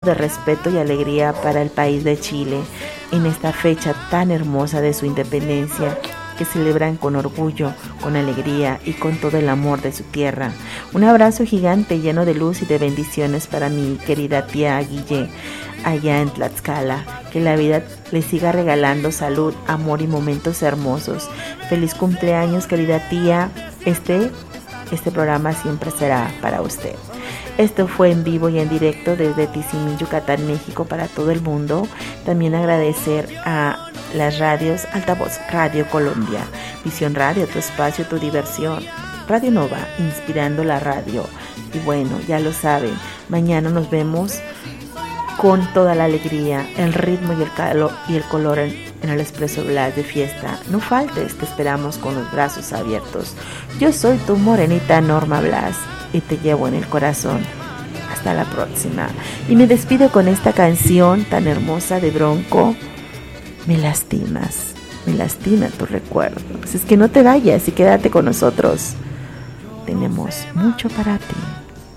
de respeto y alegría para el país de Chile en esta fecha tan hermosa de su independencia, que celebran con orgullo, con alegría y con todo el amor de su tierra. Un abrazo gigante lleno de luz y de bendiciones para mi querida tía Guille allá en Tlaxcala. Que la vida le siga regalando salud, amor y momentos hermosos. Feliz cumpleaños, querida tía. Este programa siempre será para usted. Esto fue en vivo y en directo desde Tizimín, Yucatán, México, para todo el mundo. También agradecer a las radios Altavoz, Radio Colombia, Visión Radio, tu espacio, tu diversión, Radio Nova, inspirando la radio. Y bueno, ya lo saben, mañana nos vemos con toda la alegría, el ritmo y el calor y el color en el Expreso Blas de fiesta. No faltes, te esperamos con los brazos abiertos. Yo soy tu morenita Norma Blas y te llevo en el corazón. Hasta la próxima. Y me despido con esta canción tan hermosa de Bronco. Me lastima tu recuerdo. Pues es que no te vayas y quédate con nosotros. Tenemos mucho para ti.